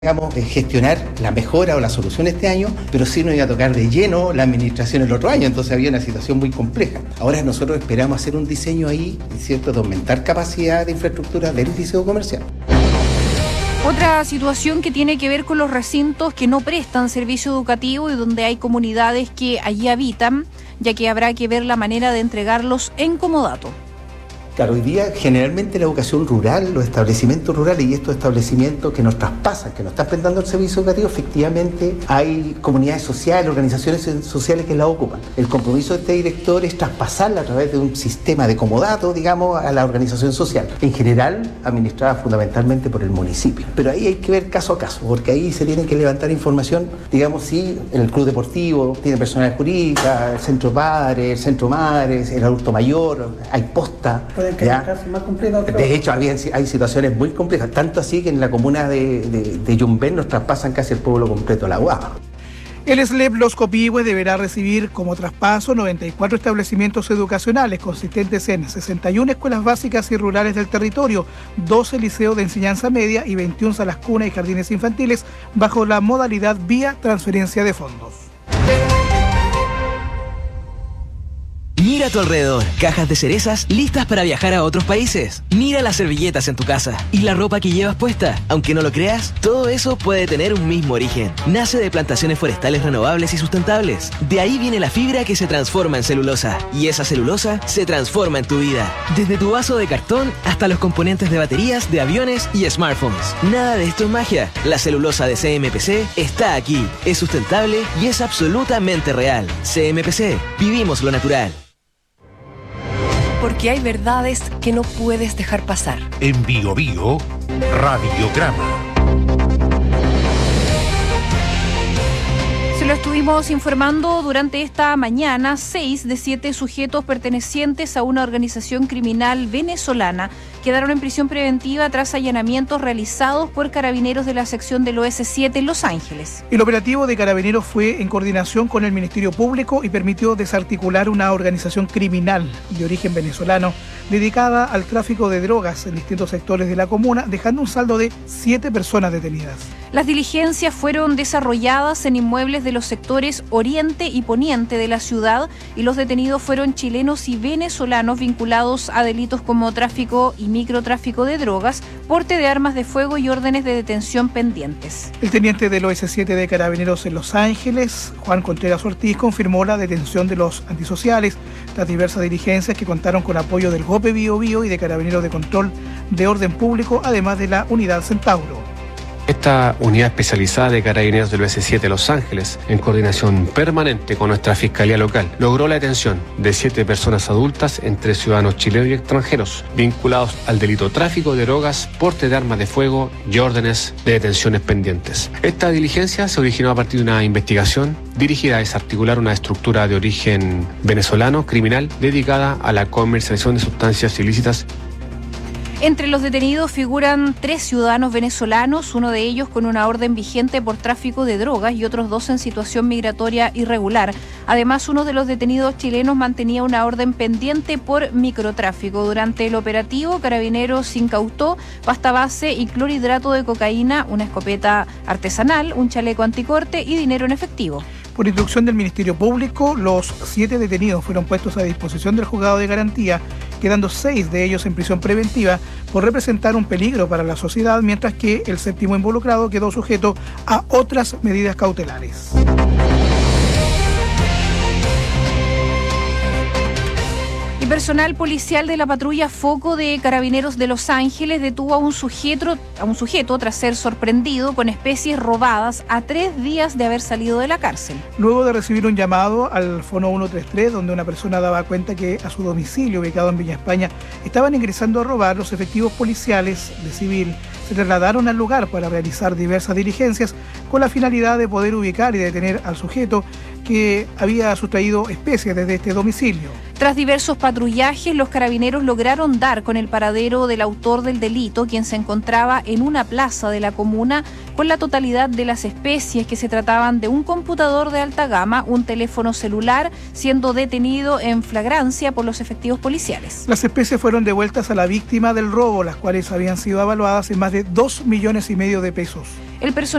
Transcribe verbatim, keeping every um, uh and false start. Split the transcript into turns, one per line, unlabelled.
digamos, gestionar la mejora o la solución este año, pero sí nos iba a tocar de lleno la administración el otro año, entonces había una situación muy compleja. Ahora nosotros esperamos hacer un diseño ahí, ¿cierto?, de aumentar capacidad de infraestructura del liceo comercial.
Otra situación que tiene que ver con los recintos que no prestan servicio educativo y donde hay comunidades que allí habitan, ya que habrá que ver la manera de entregarlos en comodato.
Claro, hoy día generalmente la educación rural, los establecimientos rurales y estos establecimientos que nos traspasan, que nos están prestando el servicio educativo, efectivamente hay comunidades sociales, organizaciones sociales que la ocupan. El compromiso de este director es traspasarla a través de un sistema de comodato, digamos, a la organización social, en general administrada fundamentalmente por el municipio. Pero ahí hay que ver caso a caso, porque ahí se tiene que levantar información, digamos, si el club deportivo tiene personal jurídica, el centro padre, el centro madres, el adulto mayor, hay posta.
Más complejo,
de hecho, había, hay situaciones muy complejas, tanto así que en la comuna de, de, de Yumbén nos traspasan casi el pueblo completo a la Guava.
El S L E P Los Copihue deberá recibir como traspaso noventa y cuatro establecimientos educacionales consistentes en sesenta y una escuelas básicas y rurales del territorio, doce liceos de enseñanza media y veintiuna salas cuna y jardines infantiles bajo la modalidad vía transferencia de fondos.
Mira a tu alrededor, cajas de cerezas listas para viajar a otros países. Mira las servilletas en tu casa y la ropa que llevas puesta. Aunque no lo creas, todo eso puede tener un mismo origen. Nace de plantaciones forestales renovables y sustentables. De ahí viene la fibra que se transforma en celulosa. Y esa celulosa se transforma en tu vida. Desde tu vaso de cartón hasta los componentes de baterías, de aviones y smartphones. Nada de esto es magia. La celulosa de C M P C está aquí. Es sustentable y es absolutamente real. C M P C. Vivimos lo natural.
Porque hay verdades que no puedes dejar pasar.
En Bio Bio, Radiograma.
Se lo estuvimos informando durante esta mañana. Seis de siete sujetos pertenecientes a una organización criminal venezolana quedaron en prisión preventiva tras allanamientos realizados por carabineros de la sección del O S siete en Los Ángeles.
El operativo de carabineros fue en coordinación con el Ministerio Público y permitió desarticular una organización criminal de origen venezolano dedicada al tráfico de drogas en distintos sectores de la comuna, dejando un saldo de siete personas detenidas.
Las diligencias fueron desarrolladas en inmuebles de los sectores oriente y poniente de la ciudad y los detenidos fueron chilenos y venezolanos vinculados a delitos como tráfico y microtráfico de drogas, porte de armas de fuego y órdenes de detención pendientes.
El teniente del O S siete de Carabineros en Los Ángeles, Juan Contreras Ortiz, confirmó la detención de los antisociales tras diversas diligencias que contaron con apoyo del GOPE Bio Bio y de Carabineros de Control de Orden Público, además de la Unidad Centauro.
Esta unidad especializada de Carabineros del O S siete Los Ángeles, en coordinación permanente con nuestra Fiscalía Local, logró la detención de siete personas adultas entre ciudadanos chilenos y extranjeros vinculados al delito tráfico de drogas, porte de armas de fuego y órdenes de detenciones pendientes. Esta diligencia se originó a partir de una investigación dirigida a desarticular una estructura de origen venezolano criminal dedicada a la comercialización de sustancias ilícitas.
Entre los detenidos figuran tres ciudadanos venezolanos, uno de ellos con una orden vigente por tráfico de drogas y otros dos en situación migratoria irregular. Además, uno de los detenidos chilenos mantenía una orden pendiente por microtráfico. Durante el operativo, Carabineros incautó pasta base y clorhidrato de cocaína, una escopeta artesanal, un chaleco anticorte y dinero en efectivo.
Por instrucción del Ministerio Público, los siete detenidos fueron puestos a disposición del juzgado de garantía, quedando seis de ellos en prisión preventiva por representar un peligro para la sociedad, mientras que el séptimo involucrado quedó sujeto a otras medidas cautelares.
Y personal policial de la patrulla Foco de Carabineros de Los Ángeles detuvo a un sujeto, a un sujeto tras ser sorprendido con especies robadas a tres días de haber salido de la cárcel.
Luego de recibir un llamado al Fono ciento treinta y tres, donde una persona daba cuenta que a su domicilio ubicado en Villa España estaban ingresando a robar, los efectivos policiales de civil se trasladaron al lugar para realizar diversas diligencias con la finalidad de poder ubicar y detener al sujeto, que que había sustraído especies desde este domicilio.
Tras diversos patrullajes, los carabineros lograron dar con el paradero del autor del delito, quien se encontraba en una plaza de la comuna con la totalidad de las especies, que se trataban de un computador de alta gama, un teléfono celular, siendo detenido en flagrancia por los efectivos policiales.
Las especies fueron devueltas a la víctima del robo, las cuales habían sido evaluadas en más de dos millones y medio de pesos.
El personal